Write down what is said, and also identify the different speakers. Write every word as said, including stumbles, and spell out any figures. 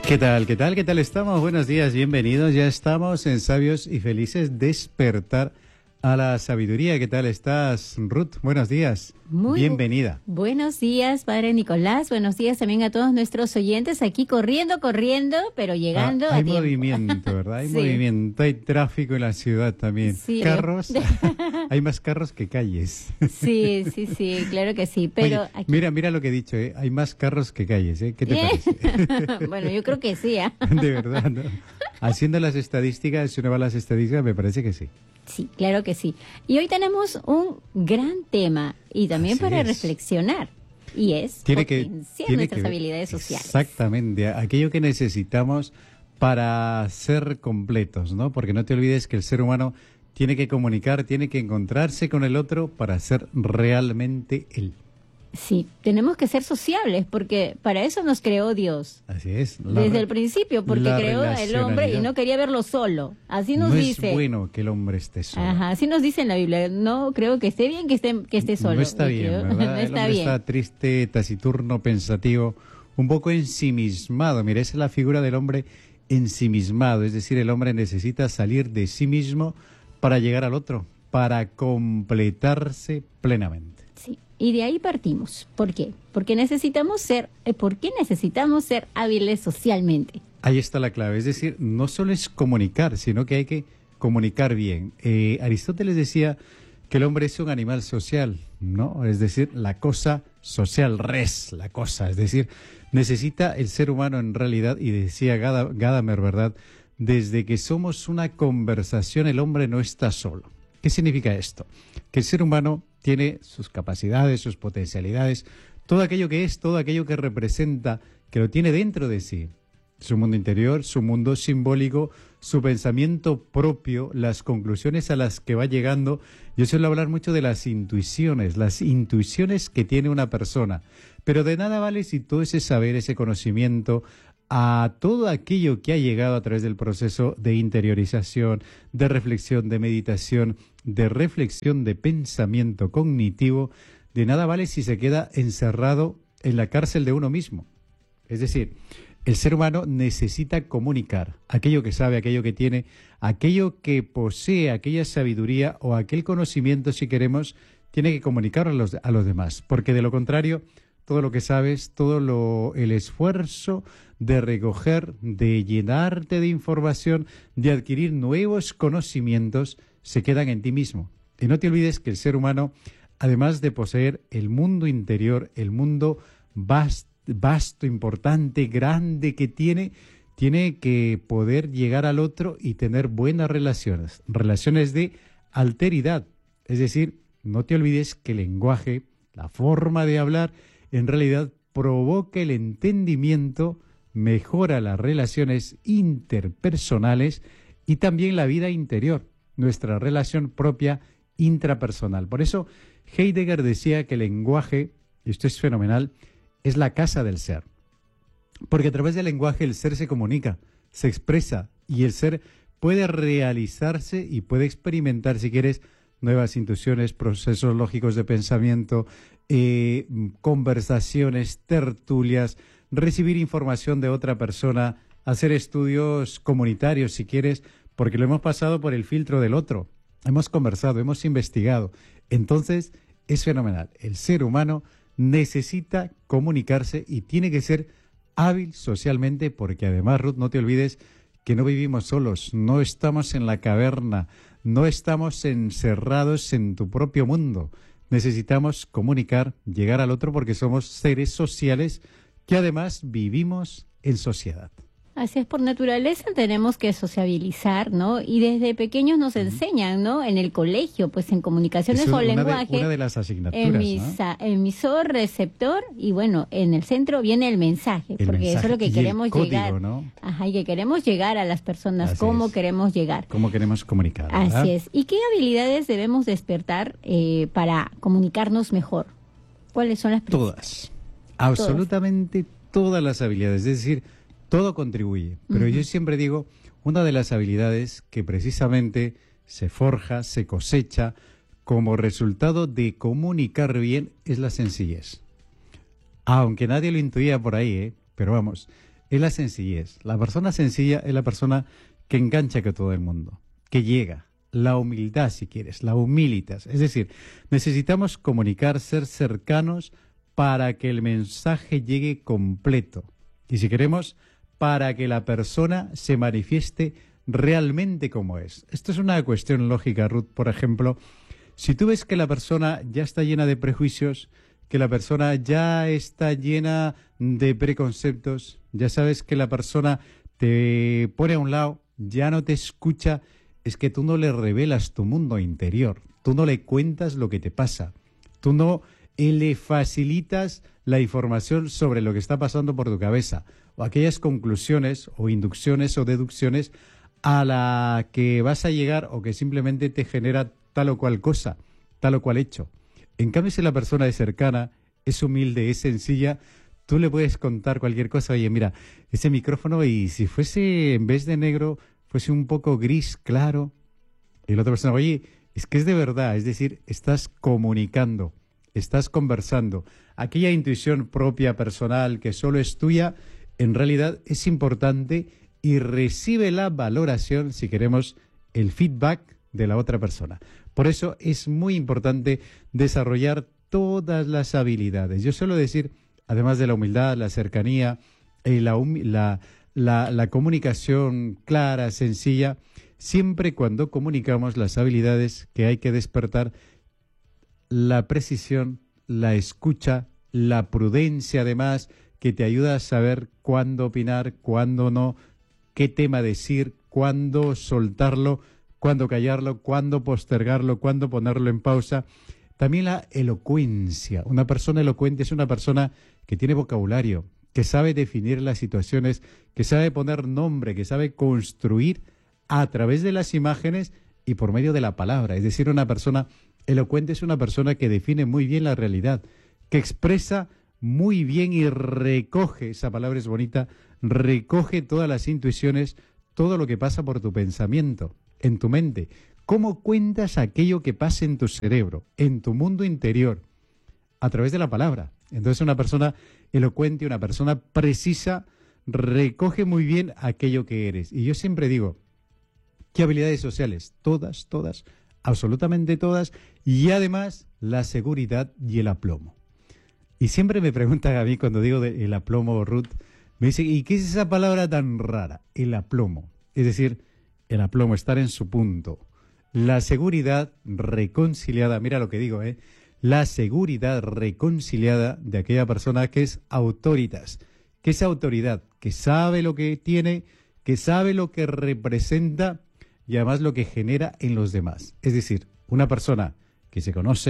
Speaker 1: ¿Qué tal? ¿Qué tal? ¿Qué tal estamos? Buenos días, bienvenidos. Ya estamos en Sabios y Felices Despertar a la Sabiduría. ¿Qué tal estás, Ruth? Buenos días.
Speaker 2: Muy
Speaker 1: Bienvenida.
Speaker 2: Bu buenos días, Padre Nicolás. Buenos días también a todos nuestros oyentes aquí corriendo, corriendo, pero llegando
Speaker 1: ah, hay
Speaker 2: a tiempo.
Speaker 1: Hay movimiento, ¿verdad? Hay
Speaker 2: Sí.
Speaker 1: movimiento, hay tráfico en la ciudad también.
Speaker 2: Sí,
Speaker 1: carros, hay más carros que calles.
Speaker 2: Sí, sí, sí, claro que sí. Pero
Speaker 1: Oye,
Speaker 2: aquí...
Speaker 1: mira, mira lo que he dicho, ¿eh? Hay más carros que calles, ¿eh? ¿Qué te parece?
Speaker 2: Bueno, yo creo que sí, ¿eh?
Speaker 1: De verdad, ¿no? Haciendo las estadísticas, si uno va a las estadísticas, me parece que sí.
Speaker 2: Sí, claro que sí. Y hoy tenemos un gran tema y también
Speaker 1: Así
Speaker 2: para
Speaker 1: es.
Speaker 2: reflexionar. Y es
Speaker 1: Tiene que,
Speaker 2: potenciar
Speaker 1: tiene
Speaker 2: nuestras
Speaker 1: que ver-
Speaker 2: habilidades sociales.
Speaker 1: Exactamente, aquello que necesitamos para ser completos, ¿no? Porque no te olvides que el ser humano tiene que comunicar, tiene que encontrarse con el otro para ser realmente él.
Speaker 2: Sí, tenemos que ser sociables porque para eso nos creó Dios.
Speaker 1: Así es. la
Speaker 2: Desde
Speaker 1: re-
Speaker 2: el principio, porque
Speaker 1: la
Speaker 2: creó al hombre y
Speaker 1: relacionalidad.
Speaker 2: no quería verlo solo. Así nos
Speaker 1: no
Speaker 2: dice.
Speaker 1: es bueno que el hombre esté solo.
Speaker 2: Ajá, así nos dice en la Biblia. No creo que esté bien que esté, que esté solo.
Speaker 1: No está
Speaker 2: Y
Speaker 1: bien,
Speaker 2: creo-
Speaker 1: ¿verdad?
Speaker 2: no
Speaker 1: el
Speaker 2: está
Speaker 1: hombre
Speaker 2: bien.
Speaker 1: está triste, taciturno, pensativo, un poco ensimismado. Mira, esa es la figura del hombre ensimismado. Es decir, el hombre necesita salir de sí mismo para llegar al otro, para completarse plenamente.
Speaker 2: Sí. Y de ahí partimos. ¿Por qué? Porque necesitamos ser, eh, ¿por qué necesitamos ser hábiles socialmente?
Speaker 1: Ahí está la clave. Es decir, no solo es comunicar, sino que hay que comunicar bien. Eh, Aristóteles decía que el hombre es un animal social, ¿no? Es decir, la cosa social, res, la cosa. Es decir, necesita el ser humano en realidad, y decía Gada- Gadamer, ¿verdad? Desde que somos una conversación, el hombre no está solo. ¿Qué significa esto? Que el ser humano tiene sus capacidades, sus potencialidades, todo aquello que es, todo aquello que representa, que lo tiene dentro de sí. Su mundo interior, su mundo simbólico, su pensamiento propio, las conclusiones a las que va llegando. Yo suelo hablar mucho de las intuiciones, las intuiciones que tiene una persona. Pero de nada vale si todo ese saber, ese conocimiento, a todo aquello que ha llegado a través del proceso de interiorización, de reflexión, de meditación, de reflexión, de pensamiento cognitivo, de nada vale si se queda encerrado en la cárcel de uno mismo. Es decir, el ser humano necesita comunicar aquello que sabe, aquello que tiene, aquello que posee, aquella sabiduría o aquel conocimiento, si queremos, tiene que comunicarlo a los, a los demás, porque de lo contrario, todo lo que sabes, todo lo, el esfuerzo de recoger, de llenarte de información, de adquirir nuevos conocimientos, se quedan en ti mismo. Y no te olvides que el ser humano, además de poseer el mundo interior, el mundo vasto, vasto, importante, grande que tiene, tiene que poder llegar al otro y tener buenas relaciones, relaciones de alteridad. Es decir, no te olvides que el lenguaje, la forma de hablar, en realidad provoca el entendimiento, mejora las relaciones interpersonales y también la vida interior, nuestra relación propia intrapersonal. Por eso Heidegger decía que el lenguaje, y esto es fenomenal, es la casa del ser. Porque a través del lenguaje el ser se comunica, se expresa y el ser puede realizarse y puede experimentar, si quieres, nuevas intuiciones, procesos lógicos de pensamiento, eh, conversaciones, tertulias, recibir información de otra persona, hacer estudios comunitarios, si quieres, porque lo hemos pasado por el filtro del otro. Hemos conversado, hemos investigado. Entonces, es fenomenal. El ser humano necesita comunicarse y tiene que ser hábil socialmente, porque además, Ruth, no te olvides que no vivimos solos, no estamos en la caverna, no estamos encerrados en tu propio mundo. Necesitamos comunicar, llegar al otro, porque somos seres sociales que además vivimos en sociedad.
Speaker 2: Así es, por naturaleza tenemos que sociabilizar, ¿no? Y desde pequeños nos enseñan, ¿no? En el colegio, pues en comunicaciones
Speaker 1: Es
Speaker 2: o
Speaker 1: una de-
Speaker 2: lenguaje.
Speaker 1: una de las asignaturas,
Speaker 2: emisa- Emisor, receptor, y bueno, en el centro viene el mensaje,
Speaker 1: El
Speaker 2: porque
Speaker 1: mensaje
Speaker 2: eso es lo que
Speaker 1: y el
Speaker 2: queremos
Speaker 1: código,
Speaker 2: llegar.
Speaker 1: ¿no?
Speaker 2: Ajá, y que queremos llegar a las personas,
Speaker 1: Así
Speaker 2: cómo
Speaker 1: es.
Speaker 2: queremos llegar.
Speaker 1: ¿Cómo queremos comunicar? ¿Verdad?
Speaker 2: Así es. ¿Y qué habilidades debemos despertar eh, para comunicarnos mejor? ¿Cuáles son las principales?
Speaker 1: Todas, absolutamente todas las habilidades, es decir, todo contribuye. Pero
Speaker 2: Ujú.
Speaker 1: yo siempre digo, una de las habilidades que precisamente se forja, se cosecha como resultado de comunicar bien es la sencillez. Aunque nadie lo intuía por ahí, ¿eh? Pero vamos, es la sencillez. La persona sencilla es la persona que engancha con todo el mundo, que llega. La humildad, si quieres, la humilitas. Es decir, necesitamos comunicar, ser cercanos para que el mensaje llegue completo. Y si queremos, para que la persona se manifieste realmente como es. Esto es una cuestión lógica, Ruth. Por ejemplo, si tú ves que la persona ya está llena de prejuicios, que la persona ya está llena de preconceptos, ya sabes que la persona te pone a un lado, ya no te escucha, es que tú no le revelas tu mundo interior, tú no le cuentas lo que te pasa, tú no le facilitas la información sobre lo que está pasando por tu cabeza, o aquellas conclusiones o inducciones o deducciones a la que vas a llegar o que simplemente te genera tal o cual cosa, tal o cual hecho. En cambio, si la persona es cercana, es humilde, es sencilla, tú le puedes contar cualquier cosa. Oye, mira, ese micrófono, y si fuese, en vez de negro, fuese un poco gris, claro. Y la otra persona, oye, es que es de verdad, es decir, estás comunicando, estás conversando. Aquella intuición propia, personal, que solo es tuya, en realidad es importante y recibe la valoración, si queremos, el feedback de la otra persona. Por eso es muy importante desarrollar todas las habilidades. Yo suelo decir, además de la humildad, la cercanía, eh, la, la, la, la comunicación clara, sencilla, siempre cuando comunicamos las habilidades que hay que despertar, la precisión, la escucha, la prudencia además, que te ayuda a saber cuándo opinar, cuándo no, qué tema decir, cuándo soltarlo, cuándo callarlo, cuándo postergarlo, cuándo ponerlo en pausa. También la elocuencia. Una persona elocuente es una persona que tiene vocabulario, que sabe definir las situaciones, que sabe poner nombre, que sabe construir a través de las imágenes y por medio de la palabra. Es decir, una persona elocuente es una persona que define muy bien la realidad, que expresa muy bien y recoge, esa palabra es bonita, recoge todas las intuiciones, todo lo que pasa por tu pensamiento, en tu mente. ¿Cómo cuentas aquello que pasa en tu cerebro, en tu mundo interior? A través de la palabra. Entonces una persona elocuente, una persona precisa, recoge muy bien aquello que eres. Y yo siempre digo, ¿qué habilidades sociales? Todas, todas, absolutamente todas. Y además la seguridad y el aplomo. Y siempre me preguntan a mí cuando digo de el aplomo, Ruth, me dicen, ¿y qué es esa palabra tan rara? El aplomo. Es decir, el aplomo, estar en su punto. La seguridad reconciliada, mira lo que digo, ¿eh? La seguridad reconciliada de aquella persona que es autoritas, que es autoridad, que sabe lo que tiene, que sabe lo que representa y además lo que genera en los demás. Es decir, una persona que se conoce